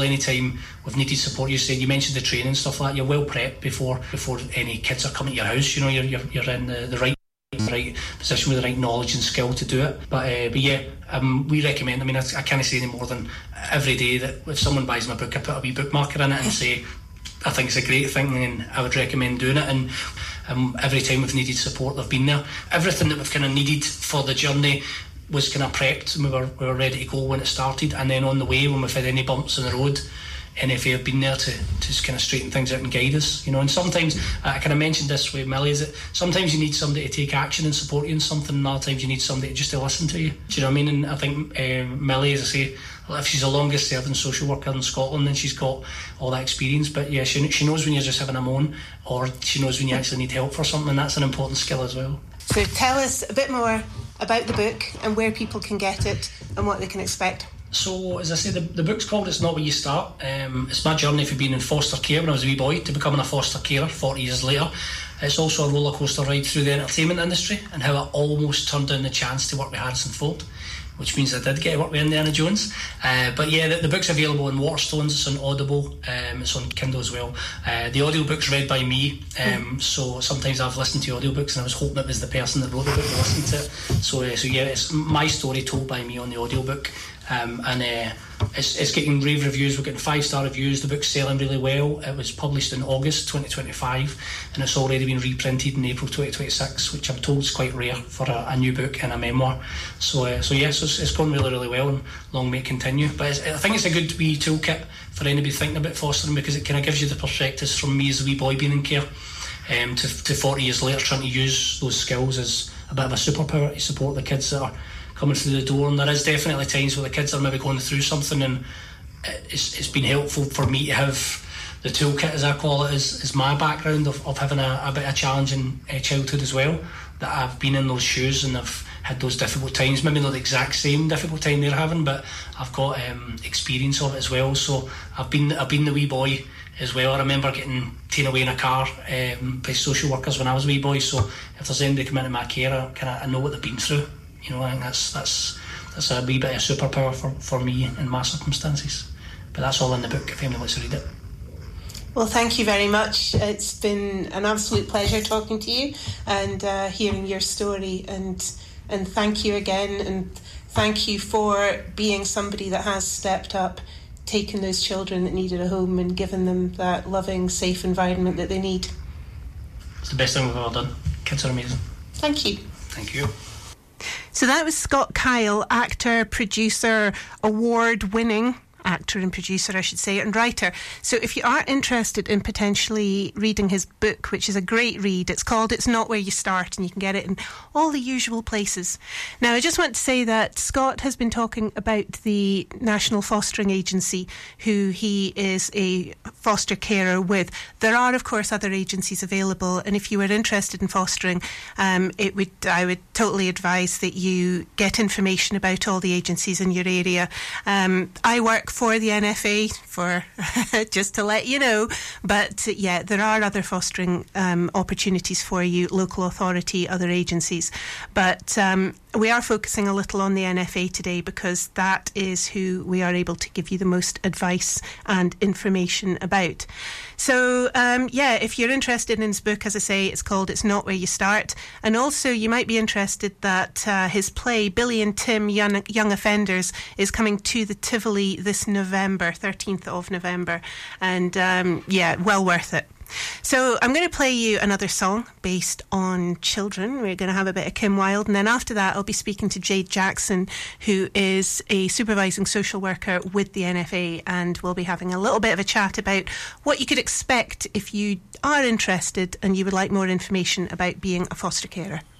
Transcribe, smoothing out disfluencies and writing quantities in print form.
any time we've needed support, you mentioned the training and stuff like that, you're well prepped before any kids are coming to your house. You're in the right position with the right knowledge and skill to do it. But yeah, we recommend. I mean, I can't say any more than every day that if someone buys my book, I put a wee bookmarker in it and say, I think it's a great thing and I would recommend doing it. And every time we've needed support, they've been there. Everything that we've kind of needed for the journey was kind of prepped, and we were ready to go when it started. And then on the way, when we've had any bumps on the road, NFA have been there to just kind of straighten things out and guide us, And sometimes, I kind of mentioned this with Millie, is that sometimes you need somebody to take action and support you in something, and other times you need somebody just to listen to you. Do you know what I mean? And I think Millie, as I say, if she's the longest serving social worker in Scotland, then she's got all that experience. But yeah, she knows when you're just having a moan, or she knows when you actually need help for something, and that's an important skill as well. So tell us a bit more about the book and where people can get it and what they can expect. So, as I say, the book's called It's Not Where You Start. It's my journey from being in foster care when I was a wee boy to becoming a foster carer 40 years later. It's also a roller coaster ride through the entertainment industry and how I almost turned down the chance to work with Harrison Ford, which means I did get to work with Indiana Jones. But yeah, the book's available in Waterstones, it's on Audible, it's on Kindle as well. The audiobook's read by me, so sometimes I've listened to audiobooks and I was hoping it was the person that wrote the book that listened to it. So yeah, it's my story told by me on the audiobook. It's getting rave reviews. We're getting 5-star reviews. The book's selling really well. It was published in August 2025 and it's already been reprinted in April 2026, which I'm told is quite rare for a new book and a memoir. So yes, it's going really, really well, and long may it continue. But I think it's a good wee toolkit for anybody thinking about fostering, because it kind of gives you the perspectives from me as a wee boy being in care to 40 years later trying to use those skills as a bit of a superpower to support the kids that are coming through the door. And there is definitely times where the kids are maybe going through something, and it's been helpful for me to have the toolkit, as I call it, is my background of having a bit of challenging childhood as well, that I've been in those shoes and I've had those difficult times, maybe not the exact same difficult time they're having, but I've got experience of it as well. So I've been the wee boy as well. I remember getting taken away in a car by social workers when I was a wee boy, so if there's anybody come into my care, I know what they've been through. I think that's a wee bit of superpower for me in my circumstances. But that's all in the book if anyone wants to read it. Well, thank you very much. It's been an absolute pleasure talking to you and hearing your story, and thank you again, and thank you for being somebody that has stepped up, taken those children that needed a home and given them that loving, safe environment that they need. It's the best thing we've ever done. Kids are amazing. Thank you. Thank you. So that was Scott Kyle, actor, producer, award-winning actor and producer, I should say, and writer. So if you are interested in potentially reading his book, which is a great read, it's called It's Not Where You Start, and you can get it in all the usual places. Now, I just want to say that Scott has been talking about the National Fostering Agency, who he is a foster carer with. There are, of course, other agencies available, and if you are interested in fostering, I would totally advise that you get information about all the agencies in your area. I work for the NFA, for just to let you know, but yeah, there are other fostering opportunities for you, local authority, other agencies, but we are focusing a little on the NFA today because that is who we are able to give you the most advice and information about. So if you're interested in his book, as I say, it's called It's Not Where You Start, and also you might be interested that his play Billy and Tim Young Offenders is coming to the Tivoli this November, 13th of November, and well worth it. So I'm going to play you another song based on children. We're going to have a bit of Kim Wilde, and then after that I'll be speaking to Jade Jackson, who is a supervising social worker with the NFA, and we'll be having a little bit of a chat about what you could expect if you are interested and you would like more information about being a foster carer.